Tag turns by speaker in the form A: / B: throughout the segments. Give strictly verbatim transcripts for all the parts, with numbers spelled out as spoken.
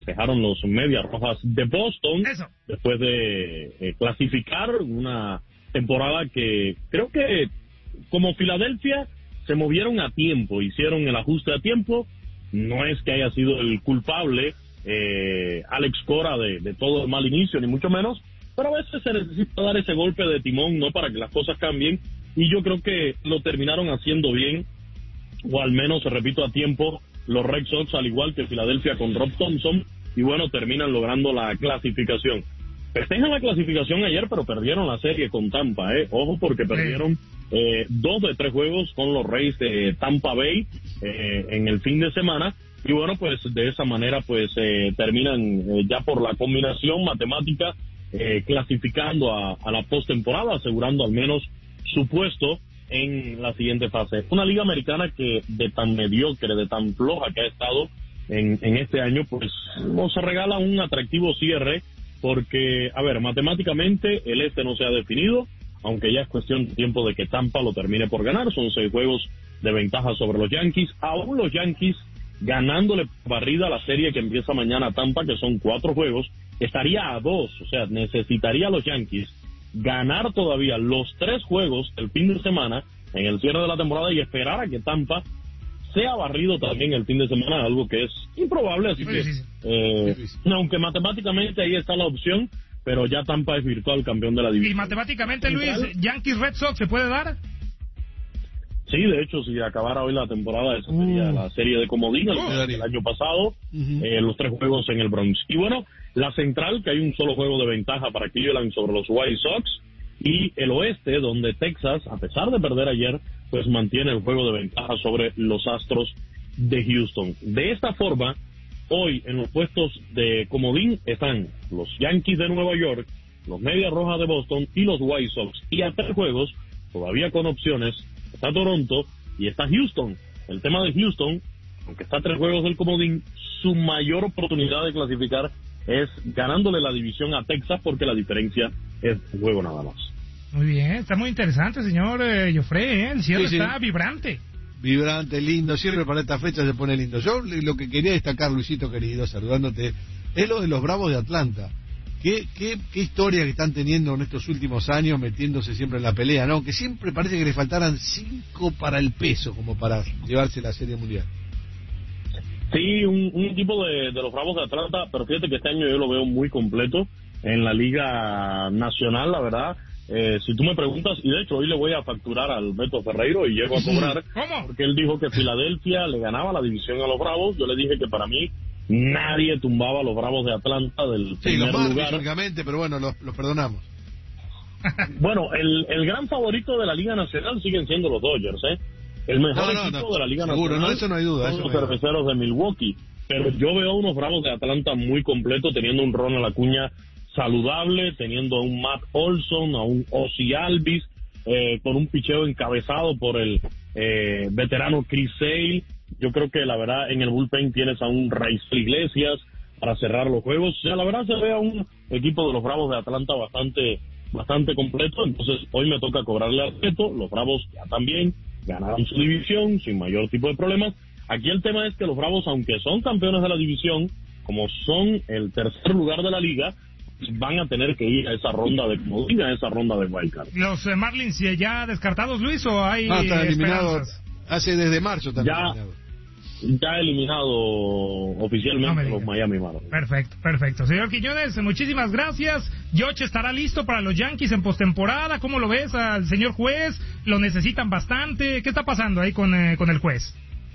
A: dejaron los Medias Rojas de Boston.
B: Eso.
A: Después de eh, clasificar una temporada que creo que como Filadelfia se movieron a tiempo, hicieron el ajuste a tiempo. No es que haya sido el culpable eh, Alex Cora de, de todo el mal inicio, ni mucho menos, pero a veces se necesita dar ese golpe de timón, ¿no?, para que las cosas cambien, y yo creo que lo terminaron haciendo bien, o al menos, repito, a tiempo, los Red Sox, al igual que Filadelfia con Rob Thompson, y bueno, terminan logrando la clasificación. Festejan la clasificación ayer, pero perdieron la serie con Tampa, ¿eh? Ojo, porque perdieron eh, dos de tres juegos con los Rays de Tampa Bay eh, en el fin de semana, y bueno, pues de esa manera pues eh, terminan eh, ya por la combinación matemática eh, clasificando a, a la postemporada, asegurando al menos su puesto en la siguiente fase. Una liga americana que de tan mediocre, de tan floja que ha estado en, en este año, pues nos regala un atractivo cierre, porque, a ver, matemáticamente el este no se ha definido, aunque ya es cuestión de tiempo de que Tampa lo termine por ganar. Son seis juegos de ventaja sobre los Yankees. Aún los Yankees, ganándole barrida a la serie que empieza mañana a Tampa, que son cuatro juegos, estaría a dos. O sea, necesitaría a los Yankees ganar todavía los tres juegos el fin de semana en el cierre de la temporada y esperar a que Tampa sea barrido también el fin de semana, algo que es improbable, así que eh, aunque matemáticamente ahí está la opción, pero ya Tampa es virtual campeón de la división.
B: Y matemáticamente, Luis, Yankees Red Sox ¿se puede dar?
A: Sí, de hecho, si acabara hoy la temporada, esa sería uh. la serie de comodín uh. el año pasado, uh-huh. eh, los tres juegos en el Bronx. Y bueno, la central, que hay un solo juego de ventaja para Cleveland sobre los White Sox, y el oeste, donde Texas, a pesar de perder ayer, pues mantiene el juego de ventaja sobre los Astros de Houston. De esta forma, hoy en los puestos de comodín están los Yankees de Nueva York, los Medias Rojas de Boston y los White Sox. Y a tres juegos, todavía con opciones, está Toronto y está Houston. El tema de Houston, aunque está a tres juegos del comodín, su mayor oportunidad de clasificar es ganándole la división a Texas, porque la diferencia es un juego nada más.
B: Muy bien, está muy interesante, señor eh, Joffre, ¿eh? El cierre sí, sí. está vibrante.
C: Vibrante, lindo, siempre para esta fecha se pone lindo. Yo lo que quería destacar, Luisito querido, saludándote, es lo de los Bravos de Atlanta. ¿Qué, qué, qué historia que están teniendo en estos últimos años, metiéndose siempre en la pelea, ¿no? Que siempre parece que le faltaran cinco para el peso, como para llevarse la Serie Mundial.
A: Sí, un, un equipo de, de los Bravos de Atlanta, pero fíjate que este año yo lo veo muy completo en la Liga Nacional, la verdad. Eh, si tú me preguntas, y de hecho hoy le voy a facturar al Beto Ferreiro y llego a cobrar,
B: ¿cómo?
A: Porque él dijo que Filadelfia le ganaba la división a los Bravos. Yo le dije que para mí nadie tumbaba a los Bravos de Atlanta del
C: sí,
A: primer
C: los
A: lugar.
C: Únicamente, pero bueno, los, los perdonamos.
A: Bueno, el, el gran favorito de la Liga Nacional siguen siendo los Dodgers, ¿eh? El mejor
C: no, no,
A: equipo
C: no,
A: de la Liga
C: seguro,
A: Nacional
C: no, eso no hay duda,
A: son
C: eso
A: los
C: no hay
A: cerveceros de Milwaukee. Pero yo veo a unos Bravos de Atlanta muy completos, teniendo un Ronald Acuña saludable, teniendo a un Matt Olson, a un Ozzy Albies, eh, con un picheo encabezado por el eh, veterano Chris Sale. Yo creo que la verdad en el bullpen tienes a un Raisel Iglesias para cerrar los juegos. O sea, la verdad se ve a un equipo de los Bravos de Atlanta bastante bastante completo. Entonces hoy me toca cobrarle al reto. Los Bravos ya también ganaron su división sin mayor tipo de problemas. Aquí el tema es que los Bravos, aunque son campeones de la división, como son el tercer lugar de la liga, van a tener que ir a esa ronda de comodín, a esa ronda de wildcard.
B: ¿Los eh, Marlins ya descartados, Luis, o hay
C: no, están eliminados
B: esperanzas?
C: Hace desde marzo están
A: ya,
C: eliminados.
A: Ya eliminado oficialmente no los Miami Marlins.
B: Perfecto, perfecto. Señor Quiñones, muchísimas gracias. George estará listo para los Yankees en postemporada. ¿Cómo lo ves al señor juez? ¿Lo necesitan bastante? ¿Qué está pasando ahí con, eh, con el juez?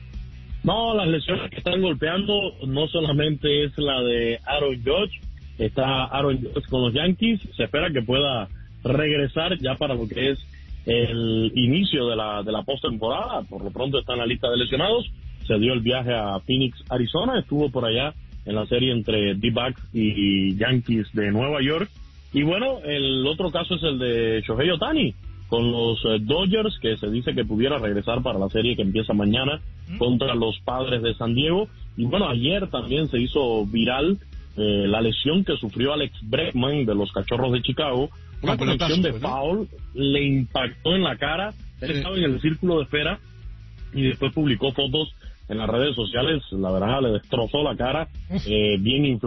A: No, las lesiones que están golpeando no solamente es la de Aaron Judge. Está Aaron Judge con los Yankees. Se espera que pueda regresar ya para lo que es el inicio de la de la postemporada. Por lo pronto está en la lista de lesionados. Se dio el viaje a Phoenix, Arizona. Estuvo por allá en la serie entre D-backs y Yankees de Nueva York. Y bueno, el otro caso es el de Shohei Ohtani con los eh, Dodgers, que se dice que pudiera regresar para la serie que empieza mañana contra los Padres de San Diego. Y bueno, ayer también se hizo viral eh, la lesión que sufrió Alex Bregman de los Cachorros de Chicago. Una
C: ah,
A: conexión de
C: ¿no?
A: foul le impactó en la cara. Él
C: sí.
A: estaba en el círculo de espera y después publicó fotos en las redes sociales, la verdad, le destrozó la cara, eh, bien inflado.